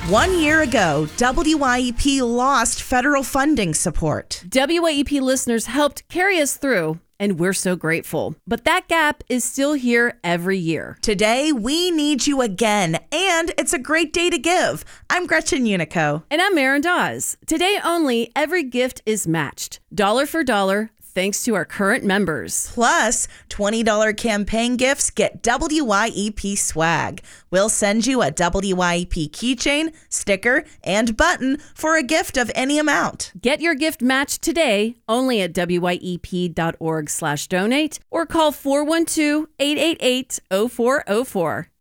1 year ago, WYEP lost federal funding support. WYEP listeners helped carry us through, and we're so grateful. But that gap is still here every year. Today, we need you again, and it's a great day to give. I'm Gretchen Unico. And I'm Maren Dawes. Today only, every gift is matched, dollar for dollar, thanks to our current members. Plus, $20 campaign gifts get WYEP swag. We'll send you a WYEP keychain, sticker, and button for a gift of any amount. Get your gift matched today only at wyep.org/donate or call 412-888-0404.